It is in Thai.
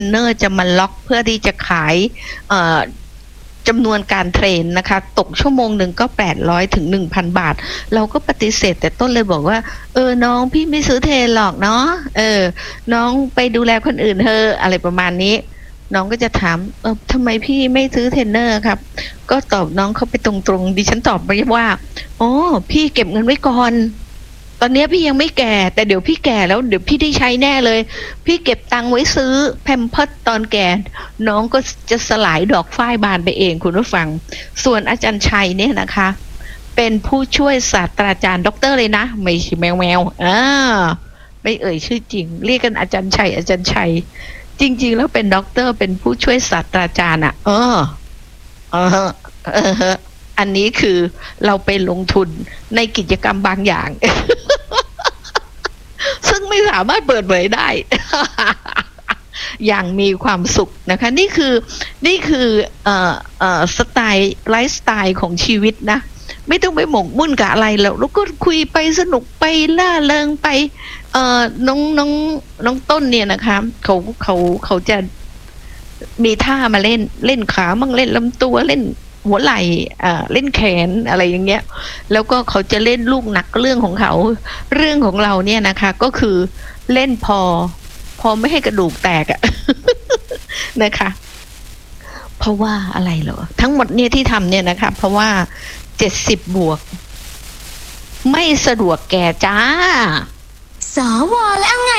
เนอร์จะมาล็อกเพื่อที่จะขายจำนวนการเทรนนะคะตกชั่วโมงหนึ่งก็800 ถึง 1,000 บาทเราก็ปฏิเสธแต่ต้นเลยบอกว่าน้องพี่ไม่ซื้อเทรนหรอกเนาะน้องไปดูแลคนอื่นเธออะไรประมาณนี้น้องก็จะถามทำไมพี่ไม่ซื้อเทรนเนอร์ครับก็ตอบน้องเขาไปตรงๆดิฉันตอบไปว่าอ๋อพี่เก็บเงินไว้ก่อนตอนนี้พี่ยังไม่แก่แต่เดี๋ยวพี่แก่แล้วเดี๋ยวพี่ได้ใช้แน่เลยพี่เก็บตังค์ไว้ซื้อแพมเพิร์สตอนแก่น้องก็จะสลายดอกฝ้ายบานไปเองคุณผู้ฟังส่วนอาจารย์ชัยเนี่ยนะคะเป็นผู้ช่วยศาสตราจารย์ด็อกเตอร์เลยนะไม่ใช่แมวไม่เอ่ยชื่อจริงเรียกกันอาจารย์ชัยจริงๆแล้วเป็นด็อกเตอร์เป็นผู้ช่วยศาสตราจารย์อันนี้คือเราไปลงทุนในกิจกรรมบางอย่าง ซึ่งไม่สามารถเปิดเผยได้ อย่างมีความสุขนะคะนี่คือสไตล์ไลฟ์สไตล์ของชีวิตนะไม่ต้องไปหมกมุ่นกับอะไรแล้วก็คุยไปสนุกไปล่าเริงไปน้องต้นเนี่ยนะคะเขาจะมีท่ามาเล่นขามั่งเล่นลำตัวเล่นหัวไหล่เล่นแขนอะไรอย่างเงี้ยแล้วก็เขาจะเล่นลูกหนักเรื่องของเขาเรื่องของเราเนี่ยนะคะก็คือเล่นพอไม่ให้กระดูกแตกอะ นะคะเพราะว่าอะไรเหรอทั้งหมดเนี่ยที่ทำเนี่ยนะคะเพราะว่า70 บวกไม่สะดวกแก่จ้าสวแล้วไง